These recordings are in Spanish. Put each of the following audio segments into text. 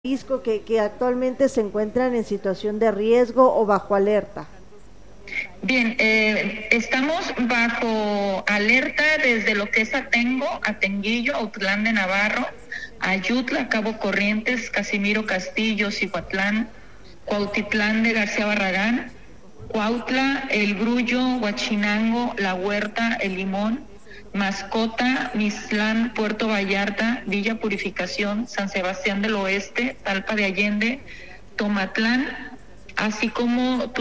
Jalisco que actualmente se encuentran en situación de riesgo o bajo alerta? Bien, estamos bajo alerta desde lo que es Atengo, Atenguillo, Autlán de Navarro, Ayutla, Cabo Corrientes, Casimiro Castillo, Cihuatlán, Cuautitlán de García Barragán, Cuautla, El Grullo, Huachinango, La Huerta, El Limón, Mascota, Mislán, Puerto Vallarta, Villa Purificación, San Sebastián del Oeste, Talpa de Allende, Tomatlán, así como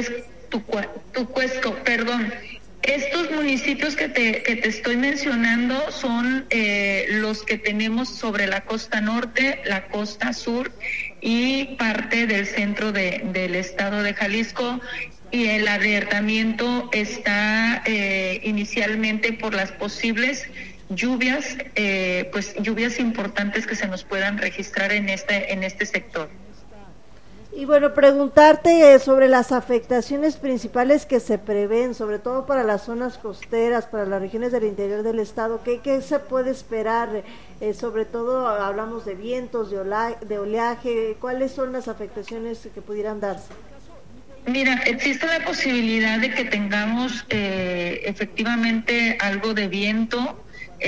Tucuesco, perdón. Estos municipios que te estoy mencionando son los que tenemos sobre la costa norte, la costa sur y parte del centro del estado de Jalisco. Y el alertamiento está inicialmente por las posibles lluvias, lluvias importantes que se nos puedan registrar en este sector. Y bueno, preguntarte sobre las afectaciones principales que se prevén, sobre todo para las zonas costeras, para las regiones del interior del estado. ¿Qué se puede esperar? Sobre todo hablamos de vientos, de oleaje. ¿Cuáles son las afectaciones que pudieran darse? Mira, existe la posibilidad de que tengamos efectivamente algo de viento,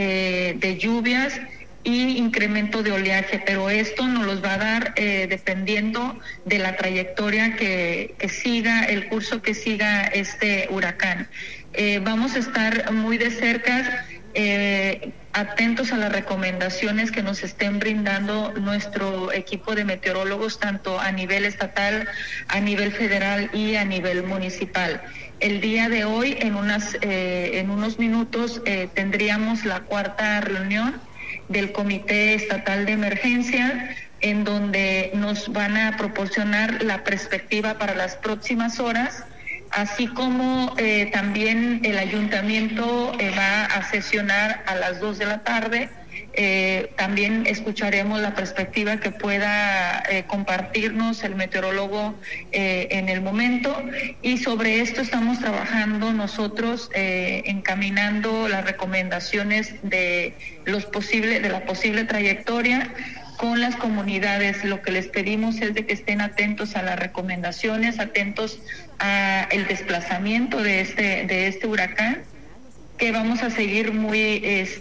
de lluvias y incremento de oleaje, pero esto nos los va a dar dependiendo de la trayectoria que siga, el curso que siga este huracán. Vamos a estar muy de cerca, atentos a las recomendaciones que nos estén brindando nuestro equipo de meteorólogos, tanto a nivel estatal, a nivel federal y a nivel municipal. El día de hoy, en unos minutos, tendríamos la cuarta reunión del Comité Estatal de Emergencia, en donde nos van a proporcionar la perspectiva para las próximas horas, así como también el ayuntamiento va a sesionar a las 2 de la tarde. También escucharemos la perspectiva que pueda compartirnos el meteorólogo en el momento, y sobre esto estamos trabajando nosotros, encaminando las recomendaciones de la posible trayectoria con las comunidades. Lo que les pedimos es de que estén atentos a las recomendaciones, atentos a el desplazamiento de este huracán, que vamos a seguir muy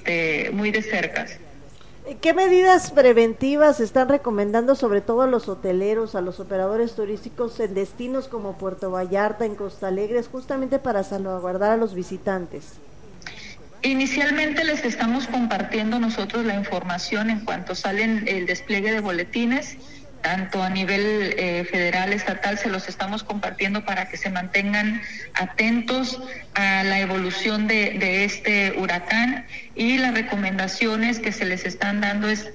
de cerca. ¿Qué medidas preventivas están recomendando sobre todo a los hoteleros, a los operadores turísticos en destinos como Puerto Vallarta, en Costa Alegre, justamente para salvaguardar a los visitantes? Inicialmente les estamos compartiendo nosotros la información en cuanto salen el despliegue de boletines, tanto a nivel federal, estatal, se los estamos compartiendo para que se mantengan atentos a la evolución de este huracán, y las recomendaciones que se les están dando es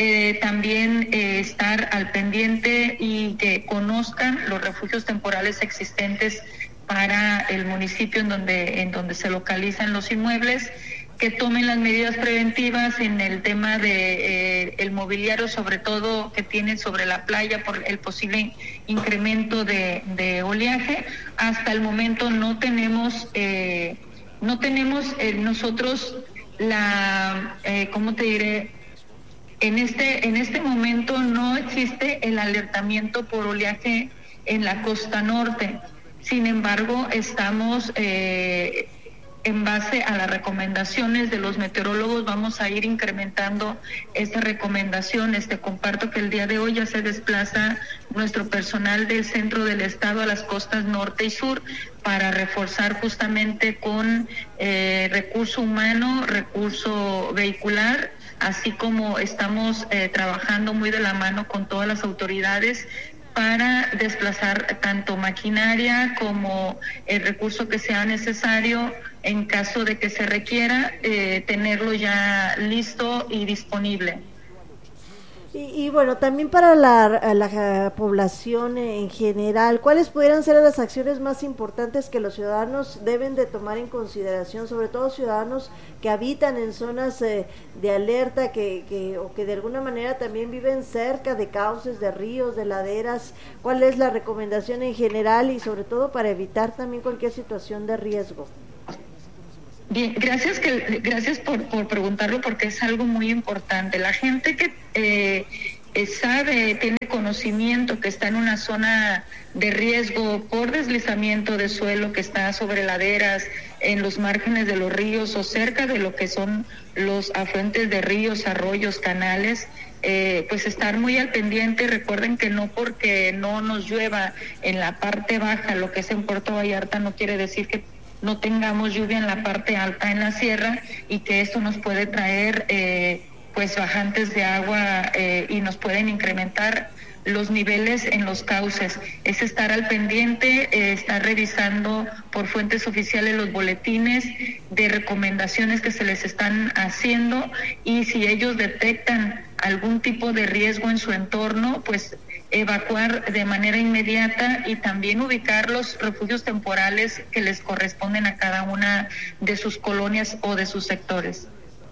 también estar al pendiente y que conozcan los refugios temporales existentes para el municipio en donde se localizan los inmuebles, que tomen las medidas preventivas en el tema de el mobiliario, sobre todo que tienen sobre la playa por el posible incremento de oleaje. Hasta el momento no tenemos nosotros ¿cómo te diré? En este momento no existe el alertamiento por oleaje en la costa norte. Sin embargo, estamos en base a las recomendaciones de los meteorólogos, vamos a ir incrementando estas recomendaciones. Te comparto que el día de hoy ya se desplaza nuestro personal del centro del estado a las costas norte y sur para reforzar justamente con recurso humano, recurso vehicular, así como estamos trabajando muy de la mano con todas las autoridades para desplazar tanto maquinaria como el recurso que sea necesario en caso de que se requiera, tenerlo ya listo y disponible. Y bueno, también para la población en general, ¿cuáles pudieran ser las acciones más importantes que los ciudadanos deben de tomar en consideración, sobre todo ciudadanos que habitan en zonas de alerta, o que de alguna manera también viven cerca de cauces, de ríos, de laderas? ¿Cuál es la recomendación en general y sobre todo para evitar también cualquier situación de riesgo? Bien, gracias por preguntarlo, porque es algo muy importante. La gente sabe, tiene conocimiento que está en una zona de riesgo por deslizamiento de suelo, que está sobre laderas, en los márgenes de los ríos o cerca de lo que son los afluentes de ríos, arroyos, canales, pues estar muy al pendiente. Recuerden que no porque no nos llueva en la parte baja, lo que es en Puerto Vallarta, no quiere decir que no tengamos lluvia en la parte alta, en la sierra, y que esto nos puede traer pues bajantes de agua y nos pueden incrementar los niveles en los cauces. Es estar al pendiente, estar revisando por fuentes oficiales los boletines de recomendaciones que se les están haciendo, y si ellos detectan algún tipo de riesgo en su entorno, pues evacuar de manera inmediata, y también ubicar los refugios temporales que les corresponden a cada una de sus colonias o de sus sectores.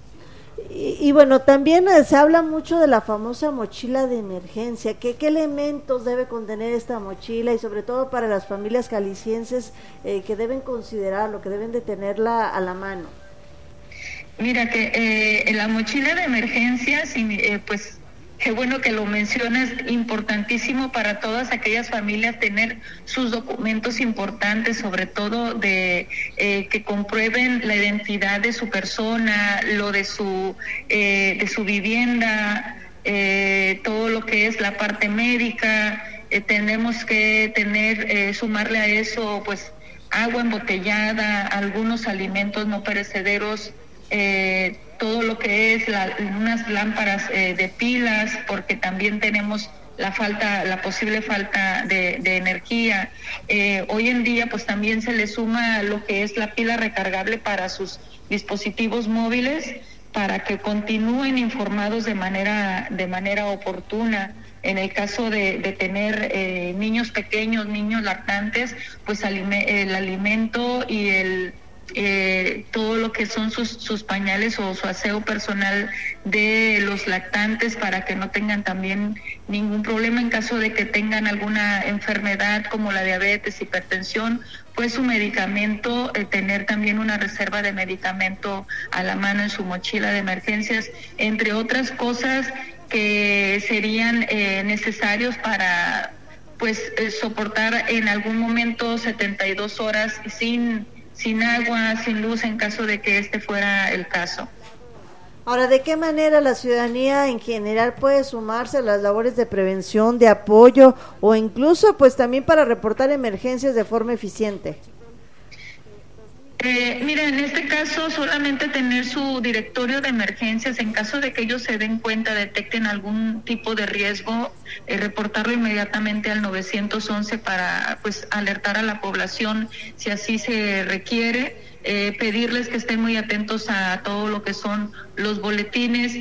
Y bueno, también se habla mucho de la famosa mochila de emergencia. ¿Qué elementos debe contener esta mochila? Y sobre todo para las familias jaliscienses que deben considerarlo, que deben de tenerla a la mano. Mira que la mochila de emergencia, pues qué bueno que lo mencionas, importantísimo para todas aquellas familias tener sus documentos importantes, sobre todo de que comprueben la identidad de su persona, lo de su vivienda, todo lo que es la parte médica. Tenemos que tener, sumarle a eso, pues agua embotellada, algunos alimentos no perecederos, todo lo que es unas lámparas de pilas, porque también tenemos la posible falta de energía. Hoy en día pues también se le suma lo que es la pila recargable para sus dispositivos móviles, para que continúen informados de manera oportuna. En el caso de tener niños pequeños, niños lactantes, pues el alimento y todo lo que son sus pañales o su aseo personal de los lactantes, para que no tengan también ningún problema en caso de que tengan alguna enfermedad como la diabetes, hipertensión, pues su medicamento, tener también una reserva de medicamento a la mano en su mochila de emergencias, entre otras cosas que serían necesarios para pues soportar en algún momento 72 horas sin agua, sin luz, en caso de que este fuera el caso. Ahora, ¿de qué manera la ciudadanía en general puede sumarse a las labores de prevención, de apoyo, o incluso pues también para reportar emergencias de forma eficiente? Mira, en este caso solamente tener su directorio de emergencias, en caso de que ellos se den cuenta, detecten algún tipo de riesgo, reportarlo inmediatamente al 911 para pues alertar a la población si así se requiere, pedirles que estén muy atentos a todo lo que son los boletines,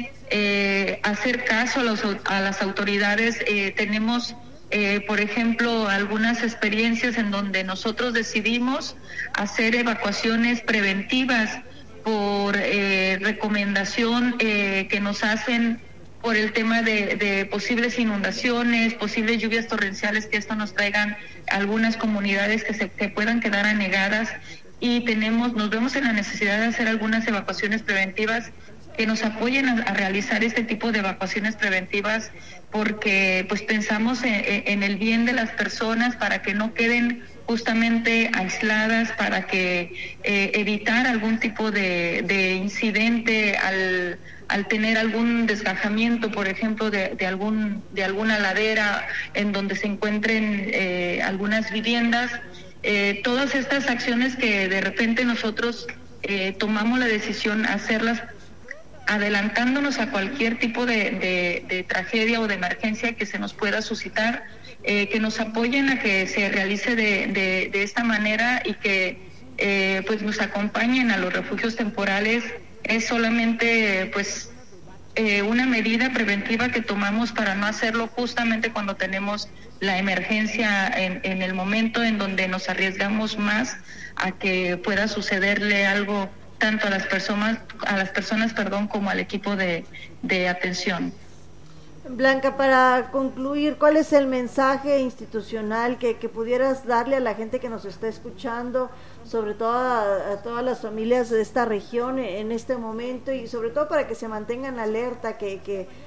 hacer caso a las autoridades. Tenemos por ejemplo, algunas experiencias en donde nosotros decidimos hacer evacuaciones preventivas por recomendación que nos hacen por el tema de posibles inundaciones, posibles lluvias torrenciales, que esto nos traigan algunas comunidades que puedan quedar anegadas, y nos vemos en la necesidad de hacer algunas evacuaciones preventivas que nos apoyen a realizar este tipo de evacuaciones preventivas, porque pues pensamos en el bien de las personas, para que no queden justamente aisladas, para que evitar algún tipo de incidente al tener algún desgajamiento, por ejemplo, de alguna ladera en donde se encuentren algunas viviendas. Todas estas acciones que de repente nosotros tomamos la decisión hacerlas adelantándonos a cualquier tipo de tragedia o de emergencia que se nos pueda suscitar, que nos apoyen a que se realice de esta manera, y que pues nos acompañen a los refugios temporales. Es solamente pues una medida preventiva que tomamos para no hacerlo justamente cuando tenemos la emergencia, en el momento en donde nos arriesgamos más a que pueda sucederle algo tanto a las personas, como al equipo de atención. Blanca, para concluir, ¿cuál es el mensaje institucional que pudieras darle a la gente que nos está escuchando, sobre todo a todas las familias de esta región en este momento, y sobre todo para que se mantengan alerta, que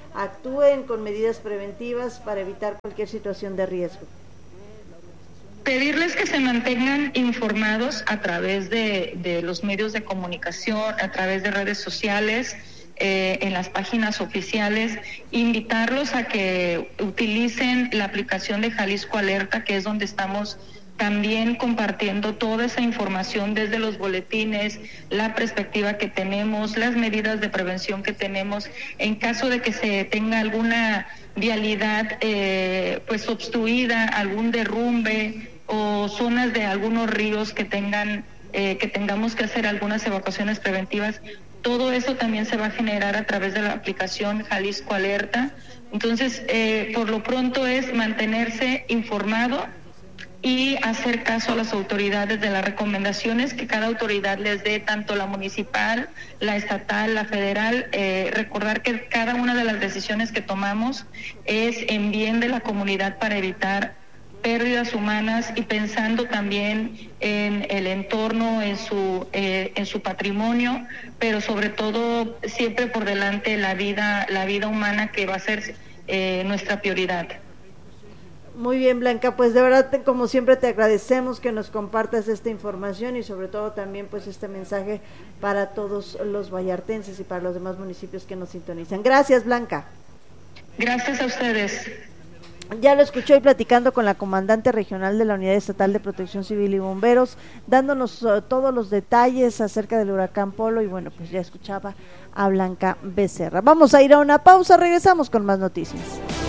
actúen con medidas preventivas para evitar cualquier situación de riesgo? Pedirles que se mantengan informados a través de los medios de comunicación, a través de redes sociales, en las páginas oficiales, invitarlos a que utilicen la aplicación de Jalisco Alerta, que es donde estamos también compartiendo toda esa información desde los boletines, la perspectiva que tenemos, las medidas de prevención que tenemos, en caso de que se tenga alguna vialidad pues obstruida, algún derrumbe o zonas de algunos ríos que tengamos que hacer algunas evacuaciones preventivas. Todo eso también se va a generar a través de la aplicación Jalisco Alerta. Entonces, por lo pronto es mantenerse informado y hacer caso a las autoridades de las recomendaciones que cada autoridad les dé, tanto la municipal, la estatal, la federal. Recordar que cada una de las decisiones que tomamos es en bien de la comunidad para evitar pérdidas humanas y pensando también en el entorno, en su patrimonio, pero sobre todo siempre por delante la vida humana, que va a ser nuestra prioridad. Muy bien, Blanca, pues de verdad, como siempre, te agradecemos que nos compartas esta información y sobre todo también pues este mensaje para todos los vallartenses y para los demás municipios que nos sintonizan. Gracias, Blanca. Gracias a ustedes. Ya lo escuchó y platicando con la comandante regional de la Unidad Estatal de Protección Civil y Bomberos, dándonos todos los detalles acerca del huracán Polo, y bueno, pues ya escuchaba a Blanca Becerra. Vamos a ir a una pausa, regresamos con más noticias.